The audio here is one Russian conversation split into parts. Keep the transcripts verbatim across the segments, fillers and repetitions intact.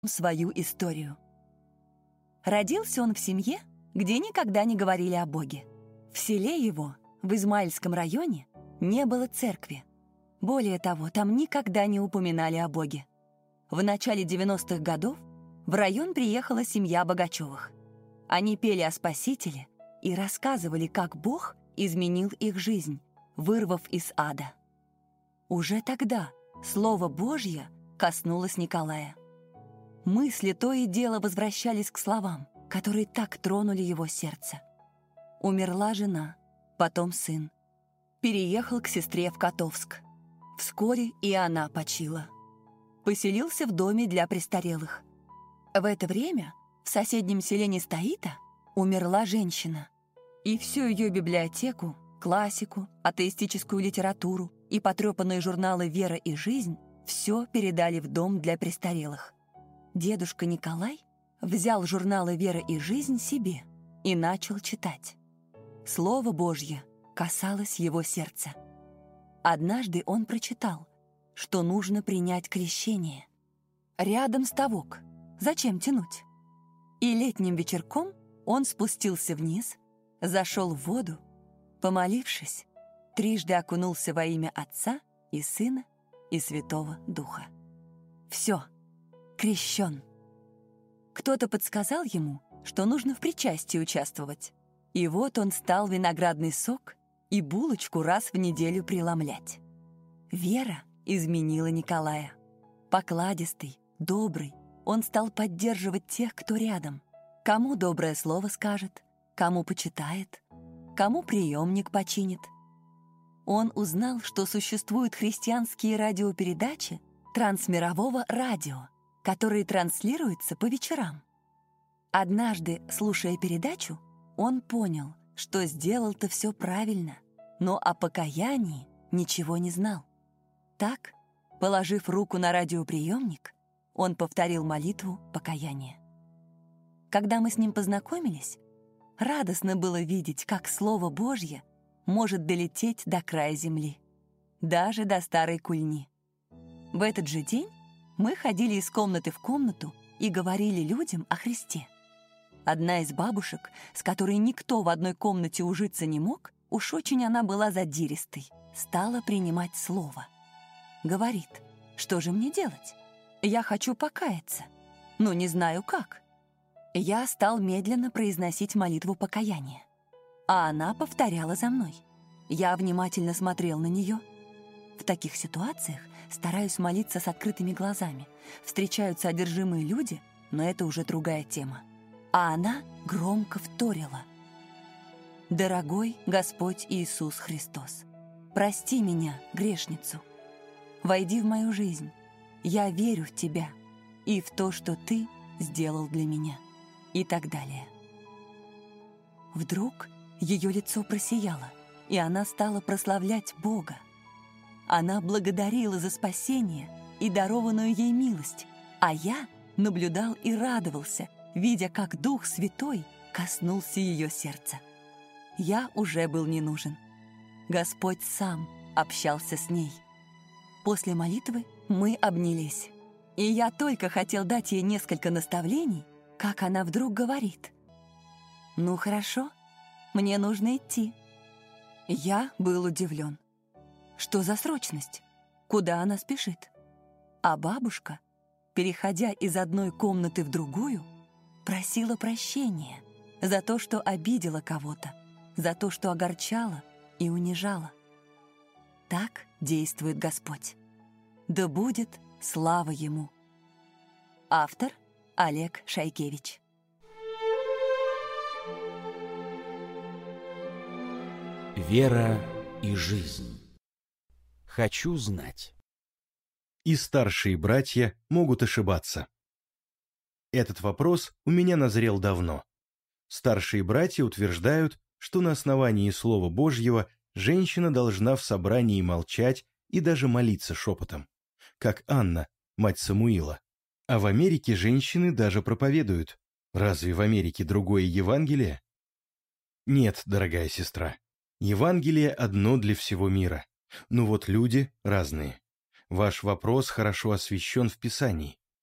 свою историю. Родился он в семье, где никогда не говорили о Боге. В селе его, в Измаильском районе, не было церкви. Более того, там никогда не упоминали о Боге. В начале девяностых годов в район приехала семья Богачевых. Они пели о Спасителе и рассказывали, как Бог изменил их жизнь, вырвав из ада. Уже тогда Слово Божье коснулось Николая. Мысли то и дело возвращались к словам, которые так тронули его сердце. Умерла жена, потом сын. Переехал к сестре в Котовск. Вскоре и она почила. Поселился в доме для престарелых. В это время в соседнем селе Нестоита умерла женщина. И всю ее библиотеку, классику, атеистическую литературу и потрепанные журналы «Вера и жизнь» все передали в дом для престарелых. Дедушка Николай взял журналы «Вера и жизнь» себе и начал читать. Слово Божье касалось его сердца. Однажды он прочитал, что нужно принять крещение. Рядом ставок. Зачем тянуть? И летним вечерком он спустился вниз, зашел в воду, помолившись, трижды окунулся во имя Отца и Сына и Святого Духа. Все, крещен. Кто-то подсказал ему, что нужно в причастии участвовать. И вот он стал виноградный сок и булочку раз в неделю преломлять. Вера изменила Николая. Покладистый, добрый, он стал поддерживать тех, кто рядом. Кому доброе слово скажет, кому почитает, кому приемник починит. Он узнал, что существуют христианские радиопередачи трансмирового радио, которые транслируются по вечерам. Однажды, слушая передачу, он понял, что сделал-то все правильно, но о покаянии ничего не знал. Так, положив руку на радиоприемник, он повторил молитву покаяния. Когда мы с ним познакомились, радостно было видеть, как Слово Божье может долететь до края земли, даже до Старой Кульни. В этот же день мы ходили из комнаты в комнату и говорили людям о Христе. Одна из бабушек, с которой никто в одной комнате ужиться не мог, уж очень она была задиристой, стала принимать слово. Говорит, что же мне делать? Я хочу покаяться, но не знаю как. Я стал медленно произносить молитву покаяния, а она повторяла за мной. Я внимательно смотрел на нее. В таких ситуациях стараюсь молиться с открытыми глазами. Встречаются одержимые люди, но это уже другая тема. А она громко вторила. «Дорогой Господь Иисус Христос, прости меня, грешницу. Войди в мою жизнь. Я верю в Тебя и в то, что Ты сделал для меня». И так далее. Вдруг ее лицо просияло, и она стала прославлять Бога. Она благодарила за спасение и дарованную ей милость, а я наблюдал и радовался, видя, как Дух Святой коснулся ее сердца. Я уже был не нужен. Господь сам общался с ней. После молитвы мы обнялись, и я только хотел дать ей несколько наставлений, как она вдруг говорит: «Ну хорошо, мне нужно идти». Я был удивлен. Что за срочность? Куда она спешит? А бабушка, переходя из одной комнаты в другую, просила прощения за то, что обидела кого-то, за то, что огорчала и унижала. Так действует Господь. Да будет слава Ему. Автор Олег Шайкевич. Вера и жизнь. Хочу знать. И старшие братья могут ошибаться. Этот вопрос у меня назрел давно. Старшие братья утверждают, что на основании Слова Божьего женщина должна в собрании молчать и даже молиться шепотом, как Анна, мать Самуила. А в Америке женщины даже проповедуют. Разве в Америке другое Евангелие? Нет, дорогая сестра. Евангелие одно для всего мира. Но вот люди разные. Ваш вопрос хорошо освящен в Писании.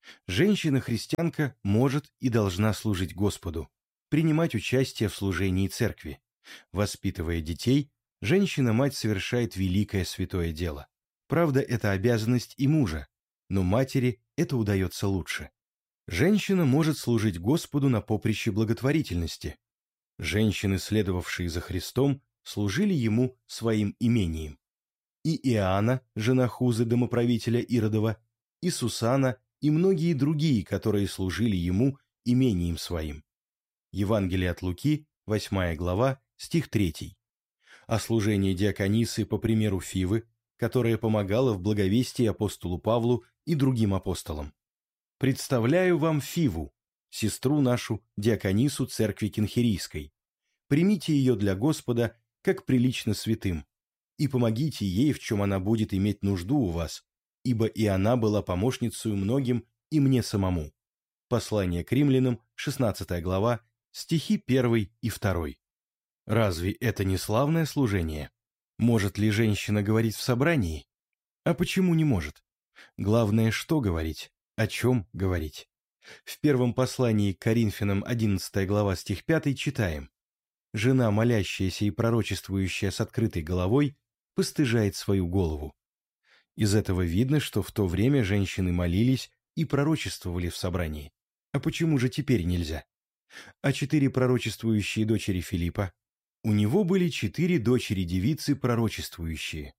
Женщина-христианка может и должна служить Господу, принимать участие в служении церкви. Воспитывая детей, женщина-мать совершает великое святое дело. Правда, это обязанность и мужа, но матери это удается лучше. Женщина может служить Господу на поприще благотворительности. Женщины, следовавшие за Христом, служили Ему своим имением. И Иоанна, жена Хузы, домоправителя Иродова, и Сусана, и многие другие, которые служили Ему имением своим. Евангелие от Луки, восьмая глава, стих третий. А служение диаконисы, по примеру Фивы, которая помогала в благовестии апостолу Павлу и другим апостолам. Представляю вам Фиву, сестру нашу, диаконису церкви Кенхерийской. Примите ее для Господа, как прилично святым, и помогите ей, в чем она будет иметь нужду у вас, ибо и она была помощницей многим и мне самому. Послание к римлянам, шестнадцатая глава, стихи первый и второй. Разве это не славное служение? Может ли женщина говорить в собрании? А почему не может? Главное, что говорить, о чем говорить. В первом послании к Коринфянам, одиннадцатая глава, стих пятый, читаем: «Жена, молящаяся и пророчествующая с открытой головой, постыжает свою голову». Из этого видно, что в то время женщины молились и пророчествовали в собрании. А почему же теперь нельзя? А четыре пророчествующие дочери Филиппа? У него были четыре дочери-девицы пророчествующие.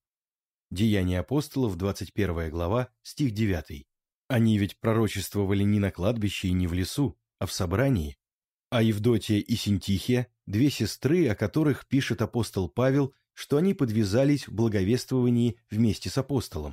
Деяния апостолов, двадцать первая глава, стих девятый. Они ведь пророчествовали не на кладбище и не в лесу, а в собрании. А Евдотия и Синтихия – две сестры, о которых пишет апостол Павел, что они подвязались в благовествовании вместе с апостолом.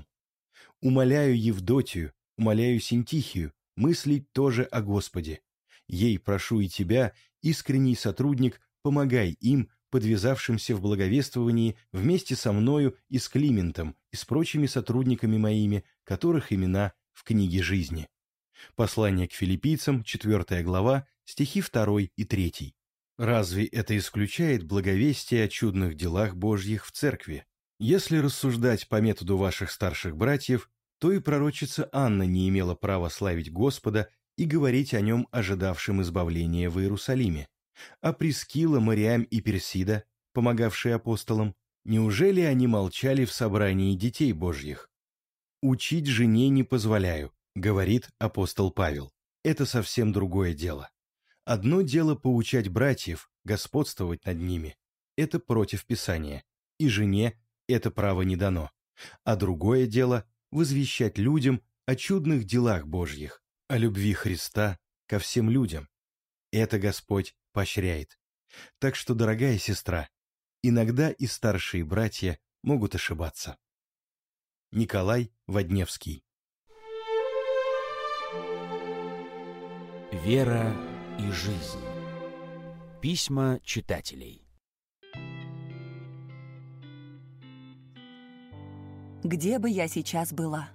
«Умоляю Евдотию, умоляю Синтихию мыслить тоже о Господе. Ей прошу и тебя, искренний сотрудник, помогай им, подвязавшимся в благовествовании вместе со мною и с Климентом и с прочими сотрудниками моими, которых имена в книге жизни». Послание к филиппийцам, четвертая глава, стихи второй и третий. Разве это исключает благовестие о чудных делах Божьих в церкви? Если рассуждать по методу ваших старших братьев, то и пророчица Анна не имела права славить Господа и говорить о нем, ожидавшем избавления в Иерусалиме. А Прискилла, Мариам и Персида, помогавшие апостолам, неужели они молчали в собрании детей Божьих? «Учить жене не позволяю», — говорит апостол Павел. Это совсем другое дело. Одно дело поучать братьев, господствовать над ними. Это против Писания, и жене это право не дано. А другое дело — возвещать людям о чудных делах Божьих, о любви Христа ко всем людям. Это Господь поощряет. Так что, дорогая сестра, иногда и старшие братья могут ошибаться. Николай Водневский. Вера и жизнь. Письма читателей. Где бы я сейчас была?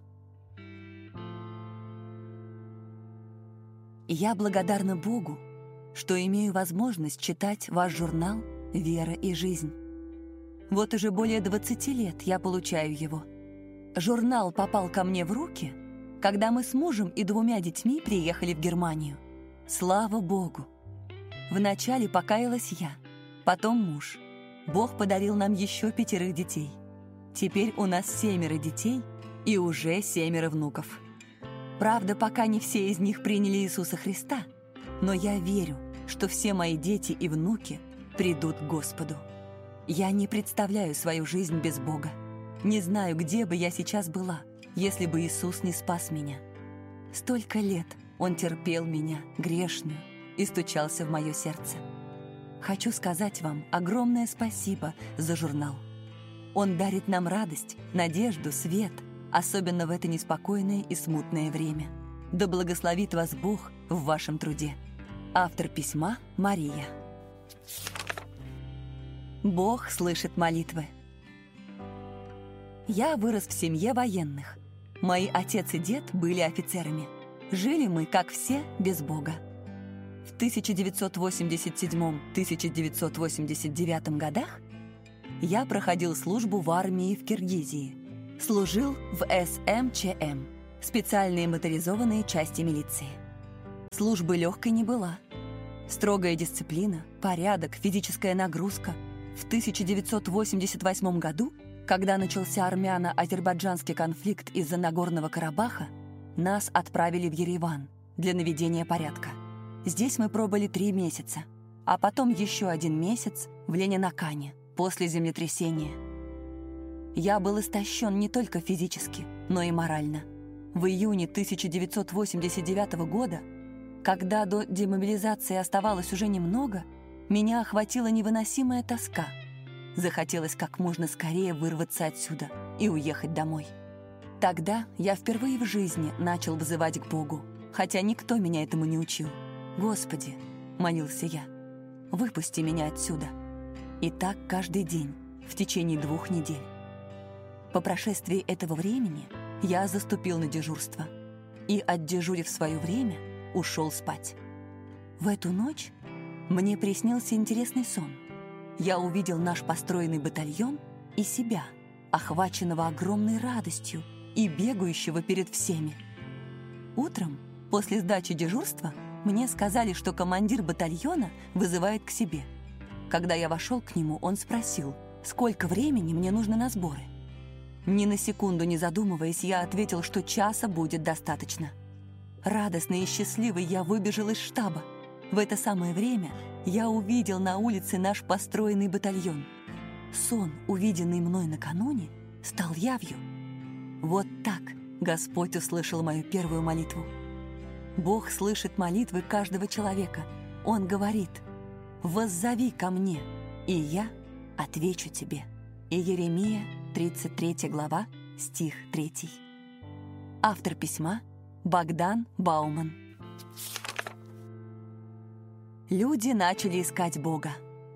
Я благодарна Богу, что имею возможность читать ваш журнал «Вера и жизнь». Вот уже более двадцати лет я получаю его. Журнал попал ко мне в руки, когда мы с мужем и двумя детьми приехали в Германию. Слава Богу! Вначале покаялась я, потом муж. Бог подарил нам еще пятерых детей. Теперь у нас семеро детей и уже семеро внуков. Правда, пока не все из них приняли Иисуса Христа, но я верю, что все мои дети и внуки придут к Господу. Я не представляю свою жизнь без Бога. Не знаю, где бы я сейчас была, если бы Иисус не спас меня. Столько лет Он терпел меня, грешную, и стучался в мое сердце. Хочу сказать вам огромное спасибо за журнал. Он дарит нам радость, надежду, свет, особенно в это неспокойное и смутное время. Да благословит вас Бог в вашем труде. Автор письма — Мария. Бог слышит молитвы. Я вырос в семье военных. Мои отец и дед были офицерами. Жили мы, как все, без Бога. В тысяча девятьсот восемьдесят седьмом — тысяча девятьсот восемьдесят девятом годах я проходил службу в армии в Киргизии. Служил в эс эм че эм специальные моторизованные части милиции. Службы легкой не была. Строгая дисциплина, порядок, физическая нагрузка. В тысяча девятьсот восемьдесят восьмом году, когда начался армяно-азербайджанский конфликт из-за Нагорного Карабаха, нас отправили в Ереван для наведения порядка. Здесь мы пробыли три месяца, а потом еще один месяц в Ленинакане после землетрясения. Я был истощен не только физически, но и морально. В июне тысяча девятьсот восемьдесят девятого года, когда до демобилизации оставалось уже немного, меня охватила невыносимая тоска. Захотелось как можно скорее вырваться отсюда и уехать домой. Тогда я впервые в жизни начал взывать к Богу, хотя никто меня этому не учил. «Господи», — молился я, — «выпусти меня отсюда». И так каждый день, в течение двух недель. По прошествии этого времени я заступил на дежурство и, отдежурив свое время, ушел спать. В эту ночь мне приснился интересный сон. Я увидел наш построенный батальон и себя, охваченного огромной радостью и бегающего перед всеми. Утром, после сдачи дежурства, мне сказали, что командир батальона вызывает к себе. Когда я вошел к нему, он спросил, сколько времени мне нужно на сборы. Ни на секунду не задумываясь, я ответил, что часа будет достаточно. Радостный и счастливый я выбежал из штаба. В это самое время я увидел на улице наш построенный батальон. Сон, увиденный мной накануне, стал явью. Вот так Господь услышал мою первую молитву. Бог слышит молитвы каждого человека. Он говорит: «Воззови ко мне, и я отвечу тебе». Иеремия, тридцать третья глава, стих третий. Автор письма — Богдан Бауман. Люди начали искать Бога.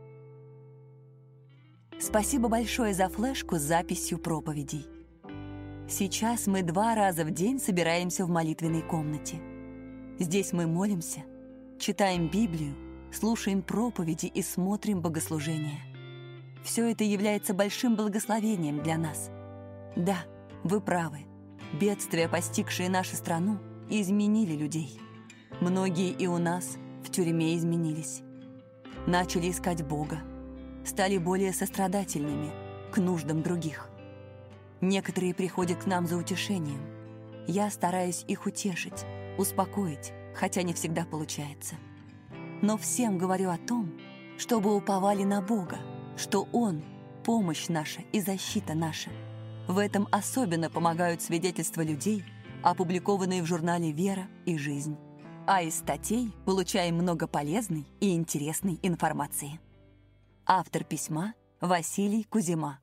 Спасибо большое за флешку с записью проповедей. Сейчас мы два раза в день собираемся в молитвенной комнате. Здесь мы молимся, читаем Библию, слушаем проповеди и смотрим богослужения. Все это является большим благословением для нас. Да, вы правы. Бедствия, постигшие нашу страну, изменили людей. Многие и у нас в тюрьме изменились. Начали искать Бога. Стали более сострадательными к нуждам других. Некоторые приходят к нам за утешением. Я стараюсь их утешить, успокоить, хотя не всегда получается. Но всем говорю о том, чтобы уповали на Бога, что Он — помощь наша и защита наша. В этом особенно помогают свидетельства людей, опубликованные в журнале «Вера и жизнь». А из статей получаем много полезной и интересной информации. Автор письма — Василий Кузьма.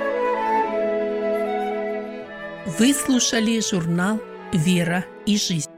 Вы слушали журнал «Вера и жизнь».